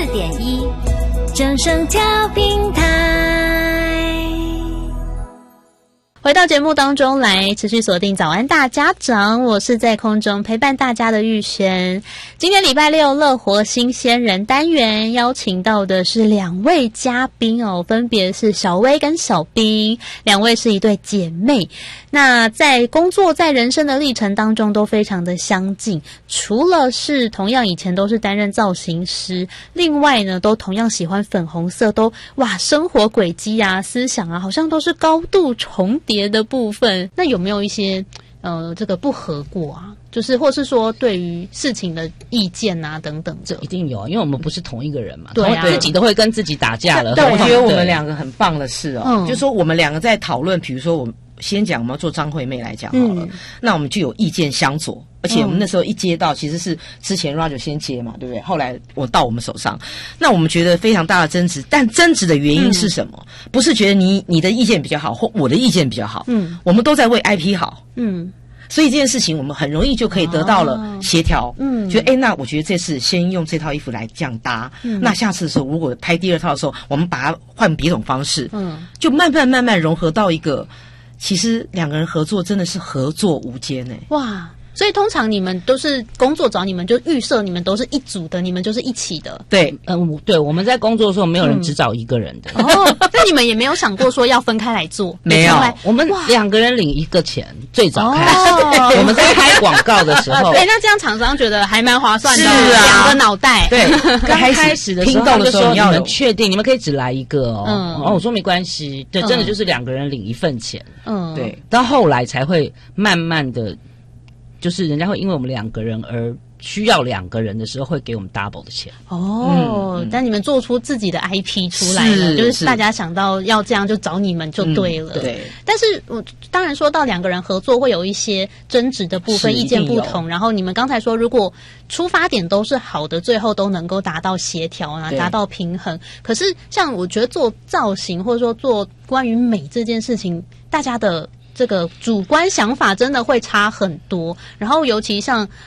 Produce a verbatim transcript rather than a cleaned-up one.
点一，正声调频台。 回到节目当中来，持续锁定早安大家长，我是在空中陪伴大家的玉璇。今天礼拜六乐活新鲜人单元邀请到的是两位嘉宾哦，分别是小薇跟小冰，两位是一对姐妹。那在工作在人生的历程当中都非常的相近，除了是同样以前都是担任造型师，另外呢都同样喜欢粉红色，都哇生活轨迹啊思想啊好像都是高度重叠的部分。那有没有一些呃这个不合过啊？就是或是说对于事情的意见啊等等的？ 这一定有，因为我们不是同一个人嘛， 对啊， 自己都会跟自己打架了。 但我觉得我们两个很棒的是哦， 嗯、 就是说我们两个在讨论，比如说我们先讲我们要做张惠妹来讲好了、嗯，那我们就有意见相左。而且我们那时候一接到，其实是之前 Roger 先接嘛，对不对？后来我到我们手上，那我们觉得非常大的争执，但争执的原因是什么？嗯、不是觉得你你的意见比较好，或我的意见比较好，嗯，我们都在为 I P 好，嗯，所以这件事情我们很容易就可以得到了协调，哦、嗯，觉得哎，那我觉得这次先用这套衣服来这样搭，嗯，那下次的时候如果拍第二套的时候，我们把它换别种方式，嗯，就慢慢慢慢融合到一个，其实两个人合作真的是合作无间哎， 哇！所以通常你们都是工作找你们就预设你们都是一组的，你们就是一起的。 对，嗯，对，我们在工作的时候没有人只找一个人的。 嗯、哦，那你们也没有想过说要分开来做？ 没有，我们两个人领一个钱，最早开始。哦、我们在拍广告的时候， 哎、欸，那这样厂商觉得还蛮划算的， 是啊， 两个脑袋。 对，刚开始的时候就说你们确定你们可以只来一个哦。 嗯， 然后我说没关系，对，真的就是两个人领一份钱。 嗯， 对，到后来才会慢慢的。就是人家会因为我们两个人而需要两个人的时候，会给我们 double 的钱。 哦，嗯、但你们做出自己的 I P 出来了，是就是大家想到要这样就找你们就对了。嗯、 对。 但是我当然说到两个人合作会有一些争执的部分，意见不同。然后你们刚才说，如果出发点都是好的，最后都能够达到协调啊，达到平衡。可是像我觉得做造型或者说做关于美这件事情，大家的这个主观想法真的会差很多，然后尤其像